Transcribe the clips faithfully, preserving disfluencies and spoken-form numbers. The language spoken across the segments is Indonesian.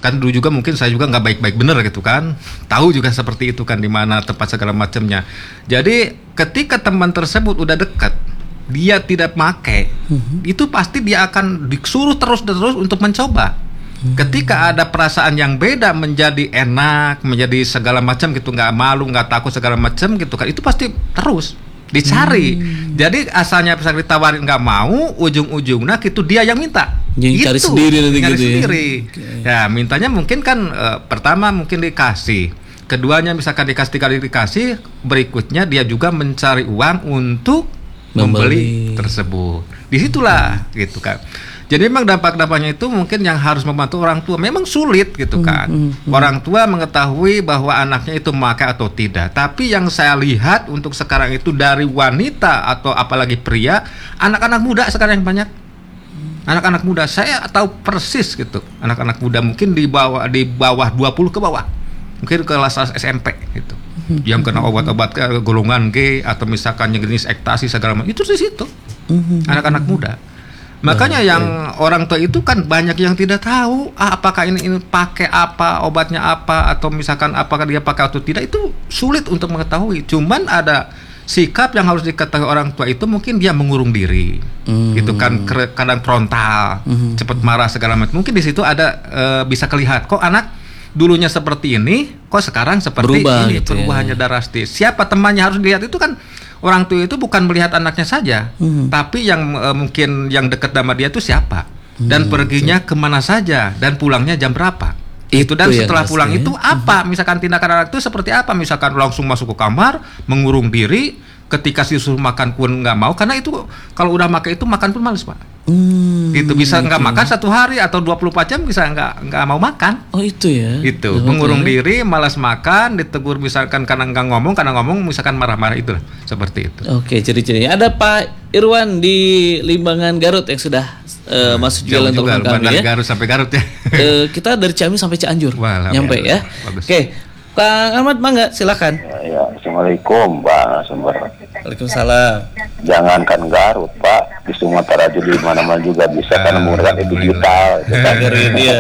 kan dulu juga mungkin saya juga nggak baik-baik bener gitu kan, tahu juga seperti itu kan di mana tempat segala macamnya. Jadi ketika teman tersebut udah dekat, dia tidak pakai, mm-hmm. itu pasti dia akan disuruh terus-terus untuk mencoba. Mm-hmm. Ketika ada perasaan yang beda menjadi enak, menjadi segala macam gitu, nggak malu, nggak takut segala macam gitu kan, itu pasti terus dicari. Hmm. Jadi asalnya bisa ditawarin nggak mau, ujung-ujungnya gitu dia yang minta. Yang cari sendiri nanti cari gitu sendiri. Ya. Ya mintanya mungkin kan uh, pertama mungkin dikasih, keduanya misalkan dikasih kali dikasih, berikutnya dia juga mencari uang untuk membeli, membeli tersebut. Disitulah hmm. gitu kan. Jadi memang dampak-dampaknya itu mungkin yang harus membantu orang tua memang sulit gitu kan. Hmm, hmm, hmm. Orang tua mengetahui bahwa anaknya itu memakai atau tidak. Tapi yang saya lihat untuk sekarang itu dari wanita atau apalagi pria, anak-anak muda sekarang yang banyak. Anak-anak muda saya tahu persis gitu. Anak-anak muda mungkin di bawah di bawah dua puluh ke bawah. Mungkin kelas S M P gitu. Hmm, yang kena obat-obat golongan G atau misalkan yang jenis ekstasi segala macam. Itu di situ. Hmm, anak-anak muda. Makanya nah, yang ya. Orang tua itu kan banyak yang tidak tahu ah, apakah ini ini pakai apa, obatnya apa, atau misalkan apakah dia pakai atau tidak, itu sulit untuk mengetahui. Cuman ada sikap yang harus diketahui orang tua itu, mungkin dia mengurung diri, hmm. gitu kan, kadang frontal, hmm. cepat marah segala macam. Mungkin di situ ada e, bisa kelihatan kok anak dulunya seperti ini, kok sekarang seperti berubah, ini, gitu perubahannya ya. Drastis. Siapa temannya harus dilihat itu kan. Orang tua itu bukan melihat anaknya saja, hmm. tapi yang uh, mungkin yang dekat sama dia itu siapa, hmm. dan perginya so. kemana saja, dan pulangnya jam berapa. Itu, itu dan setelah pulang ya. Itu apa? Misalkan tindakan anak itu seperti apa? Misalkan langsung masuk ke kamar, mengurung diri, ketika disuruh makan pun nggak mau, karena itu kalau udah makan itu makan pun males Pak. Hmm, itu bisa nggak okay. makan satu hari atau dua puluh empat jam bisa nggak nggak mau makan. Oh itu ya. Itu oh, mengurung ya. diri, malas makan, ditegur misalkan karena nggak ngomong, karena ngomong misalkan marah-marah, itu seperti itu. Oke, okay, ciri-cirinya. Ada Pak Irwan di Limbangan Garut yang sudah uh, nah, masuk jalan telepon kami dari ya. Garut sampai Garut ya. uh, kita dari Ciamis sampai Cianjur. Wah, nyampe ya. Oke. Okay. Kang Ahmad, mangga silakan. Ya, ya, Assalamualaikum Pak Sumber. Waalaikumsalam. Jangankan Garut Pak, di Sumatera juga di mana-mana juga bisa uh, karena menggunakan digital. Kan dia.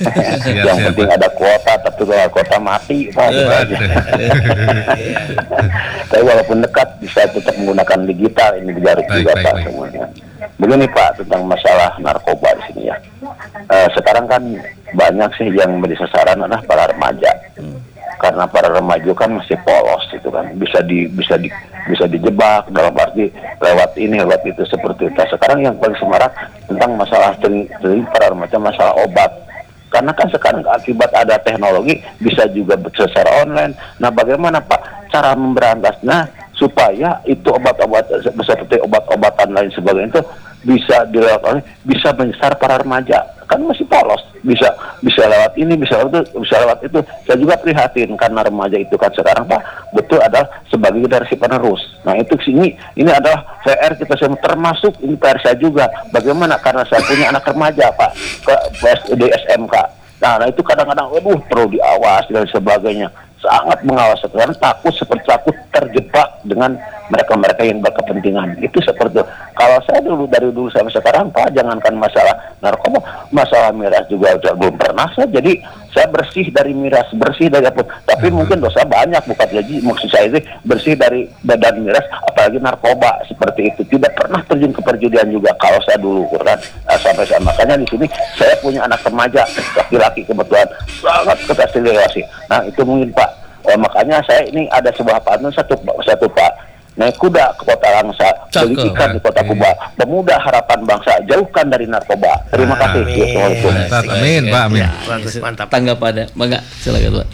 Yang penting ada kuota, tapi kalau kuota mati Pak. Gitu aja. Tapi walaupun dekat bisa tetap menggunakan digital, ini di Garut baik, juga baik, Pak baik. Semuanya. Begini Pak, tentang masalah narkoba di sini ya. Uh, sekarang kan banyak sih yang menjadi sasaran adalah para remaja. Hmm. Karena para remaja kan masih polos gitu kan, bisa di bisa di bisa dijebak dalam arti lewat ini lewat itu seperti itu. Sekarang yang paling semarak tentang masalah dari para remaja masalah obat, karena kan sekarang akibat ada teknologi bisa juga secara online. Nah bagaimana Pak cara memberantasnya supaya itu obat-obat seperti obat-obatan lain sebagainya itu bisa dilakukan, bisa menyasar para remaja, kan masih polos, bisa bisa lewat ini, bisa lewat itu, bisa lewat itu. Saya juga prihatin karena remaja itu kan sekarang Pak betul adalah sebagai generasi penerus. Nah itu sini ini adalah P R kita semua, termasuk ini P R saya juga. Bagaimana karena saya punya anak remaja Pak ke di S M K. Nah, nah itu kadang-kadang waduh perlu diawasi dan sebagainya. Sangat mengawasi karena takut seperti takut terjebak dengan mereka-mereka yang berkepentingan. Itu seperti itu. Kalau saya dulu dari dulu sampai sekarang Pak, jangankan masalah narkoba, masalah miras juga udah belum pernah saya. Jadi saya bersih dari miras, bersih dari apa. Tapi hmm. mungkin dosa banyak bukan jadi maksud saya itu bersih dari badan miras, apalagi narkoba seperti itu. Tidak pernah terjun ke perjudian juga kalau saya dulu kan nah, sampai saya makanya di sini saya punya anak remaja laki-laki kebetulan sangat ketersiligasi. Nah itu mungkin Pak. Eh, makanya saya ini ada sebuah pantun satu satu Pak, naik kuda ke kota Langsa, beli ikan di kota Kuba, pemuda harapan bangsa, jauhkan dari narkoba. Terima kasih. Assalamualaikum. Amin Pak, amin. Bagus, mantap. Tanggapannya, Bangga, silakan Pak.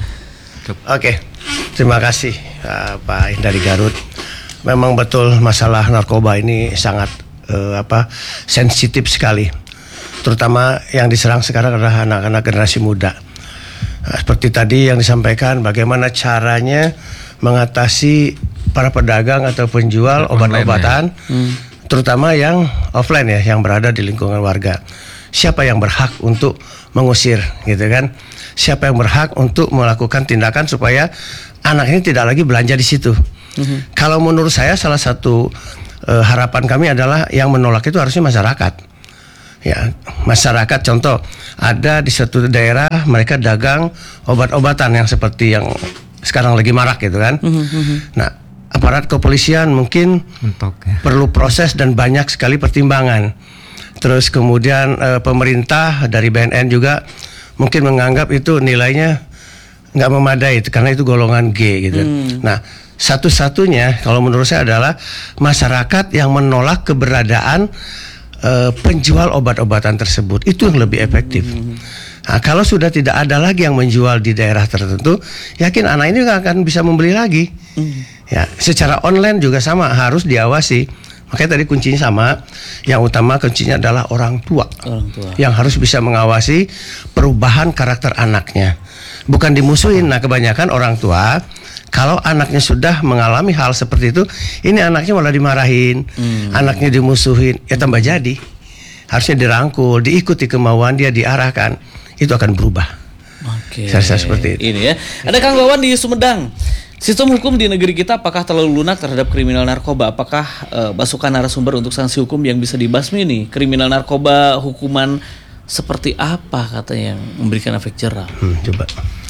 Oke, terima kasih uh, Pak dari Garut. Memang betul masalah narkoba ini sangat uh, apa sensitif sekali, terutama yang diserang sekarang adalah anak-anak generasi muda. Nah, seperti tadi yang disampaikan, bagaimana caranya mengatasi para pedagang atau penjual obat-obatan, ya. hmm. terutama yang offline ya, yang berada di lingkungan warga. Siapa yang berhak untuk mengusir, gitu kan? Siapa yang berhak untuk melakukan tindakan supaya anak ini tidak lagi belanja di situ? Hmm. Kalau menurut saya salah satu uh, harapan kami adalah yang menolak itu harusnya masyarakat. Ya, masyarakat contoh ada di suatu daerah mereka dagang obat-obatan yang seperti yang sekarang lagi marak gitu kan. Mm-hmm. Nah, aparat kepolisian mungkin Mentok, ya. perlu proses dan banyak sekali pertimbangan. Terus kemudian eh, pemerintah dari B N N juga mungkin menganggap itu nilainya nggak memadai karena itu golongan G gitu. Mm. Nah, satu-satunya kalau menurut saya adalah masyarakat yang menolak keberadaan Uh, penjual obat-obatan tersebut, itu yang lebih efektif. Nah, kalau sudah tidak ada lagi yang menjual di daerah tertentu, yakin anak ini nggak akan bisa membeli lagi. Ya, secara online juga sama, harus diawasi. Makanya tadi kuncinya sama, yang utama kuncinya adalah orang tua, orang tua. yang harus bisa mengawasi perubahan karakter anaknya, bukan dimusuhin. Nah, kebanyakan orang tua kalau anaknya sudah mengalami hal seperti itu, ini anaknya malah dimarahin, hmm. anaknya dimusuhin, ya tambah jadi. Harusnya dirangkul, diikuti kemauan dia, diarahkan, itu akan berubah. Oke. Saya rasa seperti itu. Ini ya. Ada Kang Wawan di Sumedang. Sistem hukum di negeri kita apakah terlalu lunak terhadap kriminal narkoba? Apakah uh, masukan narasumber untuk sanksi hukum yang bisa dibasmi nih? Kriminal narkoba hukuman seperti apa katanya yang memberikan efek jerah? Hmm, coba.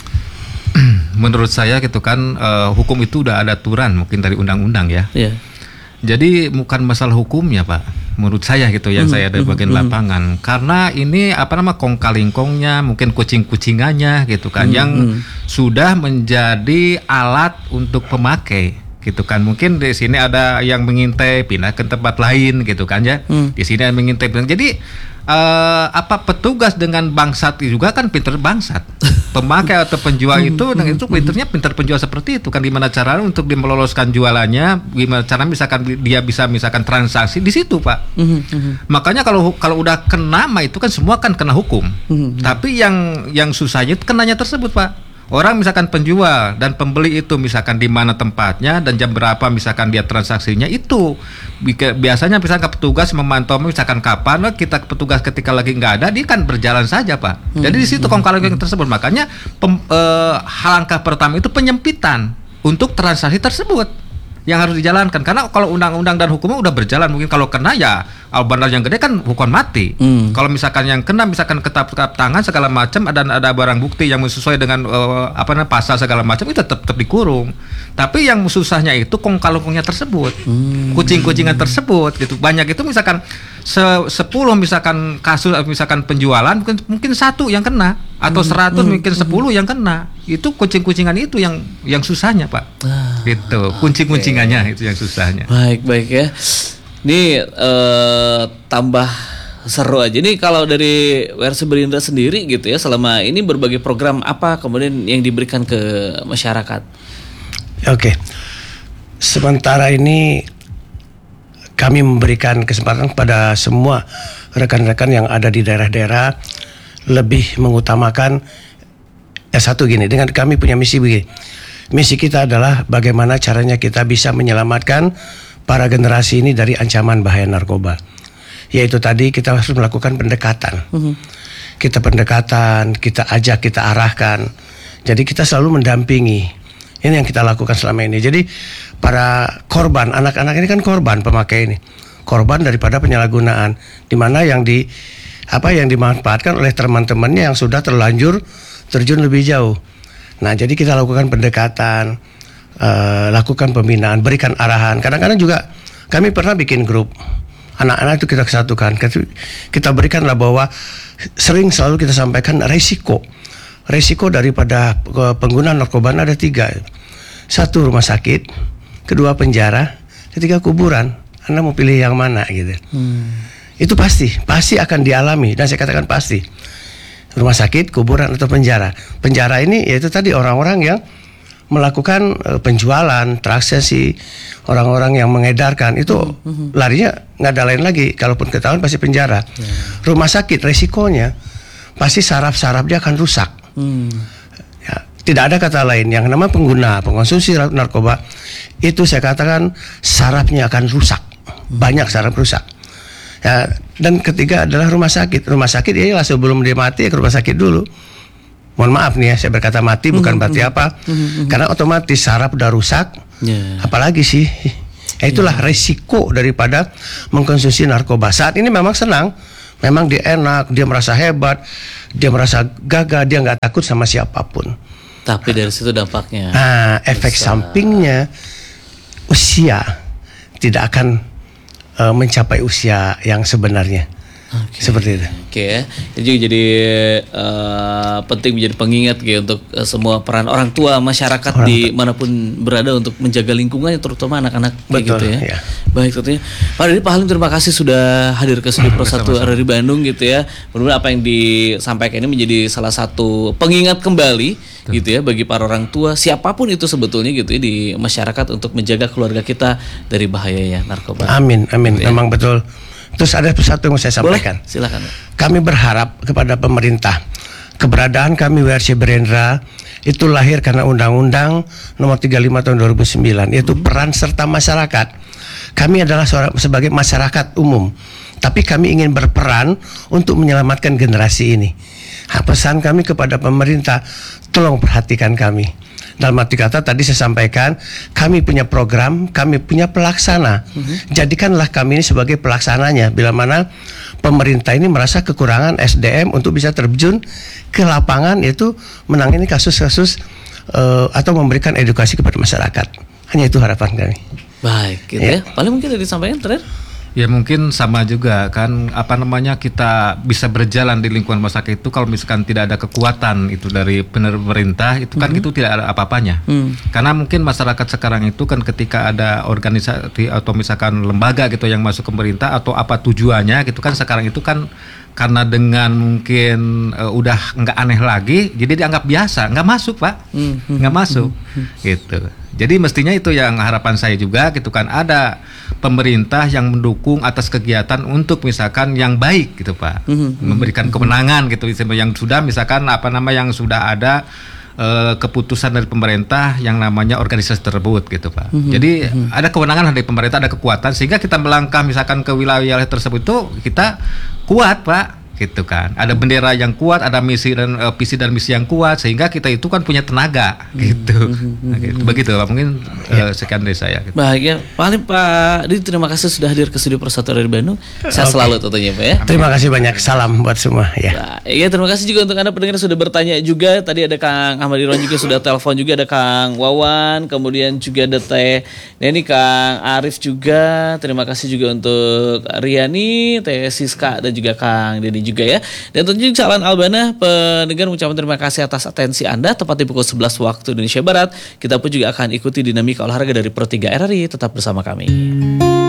Menurut saya gitu kan, uh, hukum itu udah ada aturan mungkin dari undang-undang ya. Yeah. Jadi bukan masalah hukumnya Pak, menurut saya gitu yang mm, saya dari bagian mm, lapangan. Mm. Karena ini apa nama kong-kalingkongnya, mungkin kucing-kucingannya gitu kan, mm, yang mm. sudah menjadi alat untuk pemakai gitu kan. Mungkin di sini ada yang mengintai pindah ke tempat lain gitu kan ya. Mm. Di sini ada yang mengintai pindah. Jadi uh, apa petugas dengan bangsat juga kan pinter bangsat. Pemakai atau penjual itu, dan itu pinternya pinter penjual seperti itu kan, gimana cara untuk dia meloloskan jualannya, gimana cara misalkan dia bisa misalkan transaksi di situ Pak. Mm-hmm. Makanya kalau kalau udah kena mah itu kan semua kan kena hukum. Mm-hmm. Tapi yang yang susahnya itu kenanya tersebut Pak. Orang misalkan penjual dan pembeli itu misalkan di mana tempatnya dan jam berapa misalkan dia transaksinya itu biasanya misalkan petugas memantau misalkan kapan kita petugas ketika lagi nggak ada dia kan berjalan saja Pak. Hmm. Jadi di situ kong-kalingkong tersebut makanya pem, eh, langkah pertama itu penyempitan untuk transaksi tersebut yang harus dijalankan, karena kalau undang-undang dan hukumnya udah berjalan, mungkin kalau kena ya benar yang gede kan hukuman mati. Hmm. Kalau misalkan yang kena misalkan ketap-ketap tangan segala macam dan ada, ada barang bukti yang sesuai dengan uh, apa namanya pasal segala macam itu tetap tetap dikurung. Tapi yang susahnya itu kong-kalingkongnya tersebut, hmm. kucing-kucingan tersebut gitu. Banyak itu misalkan se- sepuluh misalkan kasus misalkan penjualan mungkin mungkin satu yang kena atau seratus hmm. mungkin sepuluh yang kena. Itu kucing-kucingan itu yang yang susahnya Pak. Ah, gitu. Kuncing-kuncingannya okay. itu yang susahnya. Baik, baik ya. Ini uh, tambah seru aja. Ini kalau dari versi Berindra sendiri gitu ya, selama ini berbagai program apa kemudian yang diberikan ke masyarakat? Oke. Okay. Sementara ini kami memberikan kesempatan kepada semua rekan-rekan yang ada di daerah-daerah lebih mengutamakan S satu gini, dengan kami punya misi begini. Misi kita adalah bagaimana caranya kita bisa menyelamatkan para generasi ini dari ancaman bahaya narkoba. Yaitu tadi kita harus melakukan pendekatan. Mm-hmm. Kita pendekatan, kita ajak, kita arahkan. Jadi kita selalu mendampingi. Ini yang kita lakukan selama ini. Jadi para korban, anak-anak ini kan korban pemakai ini. Korban daripada penyalahgunaan, di mana yang di apa yang dimanfaatkan oleh teman-temannya yang sudah terlanjur terjun lebih jauh. Nah, jadi kita lakukan pendekatan, uh, lakukan pembinaan, berikan arahan. Kadang-kadang juga kami pernah bikin grup anak-anak itu kita kesatukan. Kita berikanlah bahwa sering selalu kita sampaikan resiko, resiko daripada pengguna narkoba ada tiga. Satu rumah sakit, kedua penjara, ketiga kuburan. Anda mau pilih yang mana gitu? Hmm. Itu pasti, pasti akan dialami dan saya katakan pasti. Rumah sakit, kuburan atau penjara. Penjara ini yaitu tadi orang-orang yang melakukan uh, penjualan, transaksi, orang-orang yang mengedarkan itu mm-hmm. larinya nggak ada lain lagi. Kalaupun ketahuan pasti penjara. Yeah. Rumah sakit resikonya pasti saraf-saraf dia akan rusak. Mm. Ya, tidak ada kata lain. Yang nama pengguna, pengonsumsi narkoba itu saya katakan sarafnya akan rusak. Banyak saraf rusak. Ya, dan ketiga adalah rumah sakit. Rumah sakit ya lah sebelum dia mati ya ke rumah sakit dulu. Mohon maaf nih ya, saya berkata mati bukan mm-hmm. berarti apa. Mm-hmm. Karena otomatis saraf udah rusak. Yeah. Apalagi sih? Ya itulah yeah. resiko daripada mengkonsumsi narkoba. Saat ini memang senang Memang dia enak, dia merasa hebat, dia merasa gagah, dia nggak takut sama siapapun. Tapi dari situ dampaknya. Nah, efek bisa. sampingnya usia tidak akan uh, mencapai usia yang sebenarnya. Okay. Seperti itu. Oke, okay. Itu juga jadi uh, penting menjadi pengingat gitu untuk uh, semua peran orang tua, masyarakat orang di manapun berada untuk menjaga lingkungannya, terutama anak-anak kayak gitu ya. ya. Baik, tentunya Pak Dedi, Pak Halim, terima kasih sudah hadir ke Studio Pro satu R R I Bandung gitu ya. Mudah-mudahan apa yang disampaikan ini menjadi salah satu pengingat kembali Betul. gitu ya bagi para orang tua, siapapun itu sebetulnya gitu ya di masyarakat untuk menjaga keluarga kita dari bahayanya narkoba. Amin, amin. Gitu ya. Memang betul. Terus ada satu yang mau saya sampaikan. Boleh? Silakan. Kami berharap kepada pemerintah, keberadaan kami W R C Berendra itu lahir karena Undang-Undang Nomor tiga puluh lima Tahun dua ribu sembilan, yaitu hmm. peran serta masyarakat. Kami adalah seorang, sebagai masyarakat umum, tapi kami ingin berperan untuk menyelamatkan generasi ini. Nah, pesan kami kepada pemerintah, tolong perhatikan kami. Dalam arti kata tadi saya sampaikan, kami punya program, kami punya pelaksana. Mm-hmm. Jadikanlah kami ini sebagai pelaksananya. Bila mana pemerintah ini merasa kekurangan S D M untuk bisa terjun ke lapangan, yaitu menangani kasus-kasus uh, atau memberikan edukasi kepada masyarakat. Hanya itu harapan kami. Baik, gitu ya. ya. Paling mungkin ada disampaikan terakhir. Ya mungkin sama juga kan, apa namanya, kita bisa berjalan di lingkungan masyarakat itu kalau misalkan tidak ada kekuatan itu dari pemerintah, itu kan mm-hmm. itu tidak ada apa-apanya. Mm. Karena mungkin masyarakat sekarang itu kan ketika ada organisasi atau misalkan lembaga gitu yang masuk ke pemerintah atau apa tujuannya gitu kan, sekarang itu kan karena dengan mungkin uh, udah nggak aneh lagi, jadi dianggap biasa, nggak masuk Pak, mm-hmm. nggak masuk mm-hmm. gitu. Jadi mestinya itu yang harapan saya juga gitu kan, ada pemerintah yang mendukung atas kegiatan untuk misalkan yang baik gitu Pak, mm-hmm. memberikan kemenangan gitu, yang sudah misalkan apa nama yang sudah ada uh, keputusan dari pemerintah yang namanya organisasi tersebut gitu Pak. Mm-hmm. Jadi mm-hmm. ada kewenangan dari pemerintah, ada kekuatan sehingga kita melangkah misalkan ke wilayah tersebut itu kita kuat Pak. Gitu kan, ada bendera yang kuat, ada misi dan uh, visi dan misi yang kuat, sehingga kita itu kan punya tenaga, gitu. Nah, gitu. Begitu Pak, mungkin uh, sekian dari saya. Gitu. Bahagia, paling Pak Dedi, terima kasih sudah hadir ke Studio Pro satu R R I Bandung. Saya okay. selalu tentunya Pak ya. Terima kasih banyak, salam buat semua ya. Nah, ya terima kasih juga untuk Anda pendengar sudah bertanya juga. Tadi ada Kang Ahmad Irwan juga sudah telepon juga, ada Kang Wawan, kemudian juga ada Teh Neni, Kang Arif juga. Terima kasih juga untuk Riani, Teh Siska dan juga Kang Dedi juga ya. Dan tentunya Salan Albana pendengar mengucapkan terima kasih atas atensi Anda. Tepat di pukul sebelas waktu Indonesia Barat, kita pun juga akan ikuti dinamika olahraga dari Pro tiga R R I. Tetap bersama kami.